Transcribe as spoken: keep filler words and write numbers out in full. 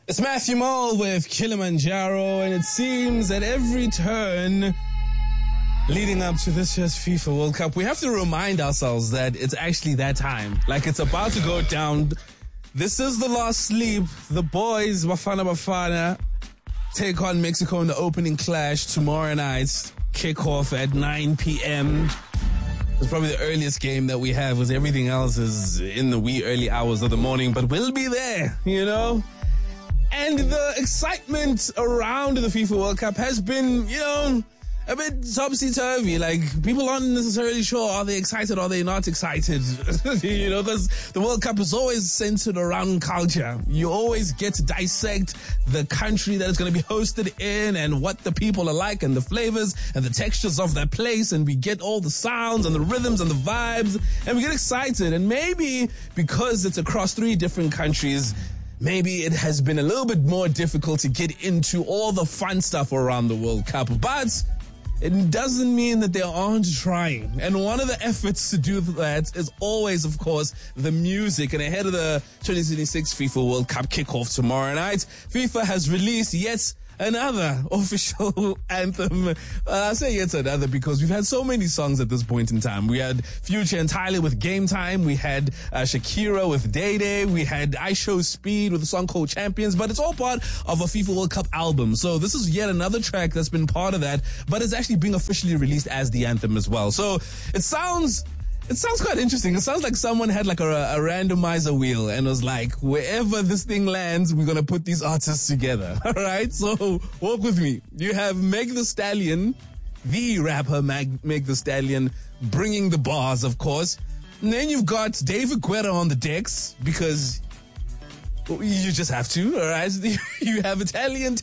It's Matthew Mole with Kilimanjaro, and it seems at every turn leading up to this year's FIFA World Cup, we have to remind ourselves that it's actually that time. Like, it's about to go down. This is the last sleep. The boys, Bafana Bafana, take on Mexico in the opening clash tomorrow night. Kick off at nine p.m. It's probably the earliest game that we have, because everything else is in the wee early hours of the morning. But we'll be there, you know? And the excitement around the FIFA World Cup has been, you know, a bit topsy-turvy. Like, people aren't necessarily sure, are they excited, are they not excited? You know, because the World Cup is always centered around culture. You always get to dissect the country that it's going to be hosted in and what the people are like and the flavors and the textures of that place. And we get all the sounds and the rhythms and the vibes, and we get excited. And maybe because it's across three different countries, maybe it has been a little bit more difficult to get into all the fun stuff around the World Cup. But it doesn't mean that they aren't trying. And one of the efforts to do that is always, of course, the music. And ahead of the twenty twenty-six FIFA World Cup kickoff tomorrow night, FIFA has released yet another official anthem. Uh, I say yet another because we've had so many songs at this point in time. We had Future and Tyler with Game Time. We had uh, Shakira with Day Day. We had I Show Speed with a song called Champions. But it's all part of a FIFA World Cup album. So this is yet another track that's been part of that. But it's actually being officially released as the anthem as well. So it sounds... It sounds quite interesting. It sounds like someone had like a, a randomizer wheel and was like, wherever this thing lands, we're going to put these artists together. All right. So walk with me. You have Meg the Stallion, the rapper Meg, Meg the Stallion, bringing the bars, of course. And then you've got David Guetta on the decks because you just have to. All right. You have Italian